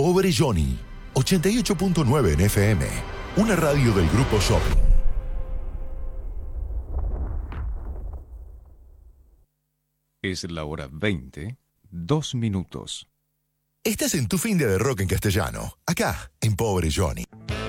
Pobre Johnny, 88.9 en FM, una radio del Grupo Shopping. Es la hora 20, 2 minutos. Estás en tu fin de rock en castellano, acá, en Pobre Johnny.